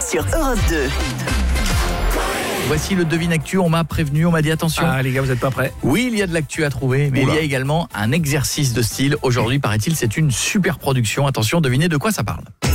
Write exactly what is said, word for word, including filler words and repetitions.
sur Europe deux. Voici le Devine Actu, on m'a prévenu, on m'a dit attention. Ah les gars, vous n'êtes pas prêts? Oui, il y a de l'actu à trouver, mais Oula. Il y a également un exercice de style. Aujourd'hui, paraît-il, c'est une super production. Attention, devinez de quoi ça parle.